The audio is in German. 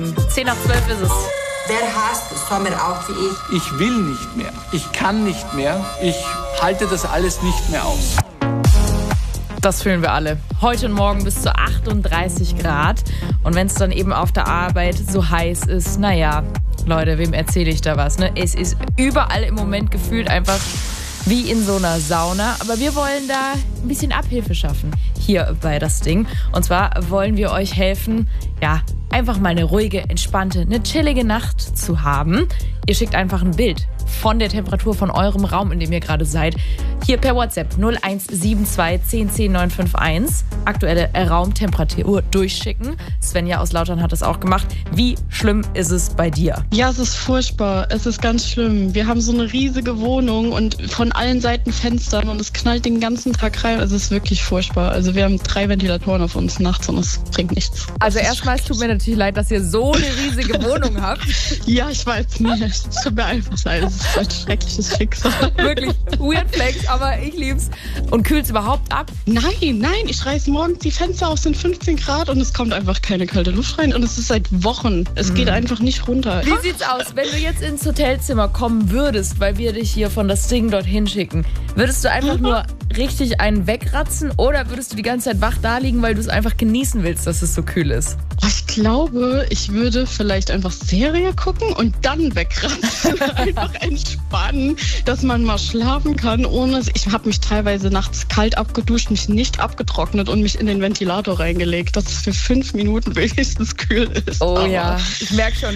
10:12 ist es. Wer hasst es, Sommer auch wie ich? Ich will nicht mehr. Ich kann nicht mehr. Ich halte das alles nicht mehr aus. Das fühlen wir alle. Heute und morgen bis zu 38 Grad. Und wenn es dann eben auf der Arbeit so heiß ist, naja, Leute, wem erzähle ich da was? Ne? Es ist überall im Moment gefühlt einfach wie in so einer Sauna. Aber wir wollen da ein bisschen Abhilfe schaffen hier bei das Ding. Und zwar wollen wir euch helfen, ja, einfach mal eine ruhige, entspannte, eine chillige Nacht zu haben. Ihr schickt einfach ein Bild von der Temperatur von eurem Raum, in dem ihr gerade seid, hier per WhatsApp 0172 10 10 951. Aktuelle Raumtemperatur durchschicken. Svenja aus Lautern hat das auch gemacht. Wie schlimm ist es bei dir? Ja, es ist furchtbar. Es ist ganz schlimm. Wir haben so eine riesige Wohnung und von allen Seiten Fenstern und es knallt den ganzen Tag rein. Es ist wirklich furchtbar. Also wir haben 3 Ventilatoren auf uns nachts und es bringt nichts. Also erstmal, es tut mir natürlich leid, dass ihr so eine riesige Wohnung habt. Ja, ich weiß nicht. Es tut mir einfach leid. Es ist ein schreckliches Schicksal. Wirklich weird Flex, aber ich lieb's. Und kühlt's überhaupt ab? Nein, ich reiße morgens die Fenster auf, sind 15 Grad und es kommt einfach keine kalte Luft rein und es ist seit Wochen. Es geht einfach nicht runter. Wie sieht's aus, wenn du jetzt ins Hotelzimmer kommen würdest, weil wir dich hier von das Ding dorthin schicken? Würdest du einfach nur richtig einen wegratzen oder würdest du die ganze Zeit wach da liegen, weil du es einfach genießen willst, dass es so kühl ist? Ich glaube, ich würde vielleicht einfach Serie gucken und dann wegratzen. Einfach entspannen, dass man mal schlafen kann, ohne... Ich habe mich teilweise nachts kalt abgeduscht, mich nicht abgetrocknet und mich in den Ventilator reingelegt, dass es für 5 Minuten wenigstens kühl ist. Oh ja, ich merke schon.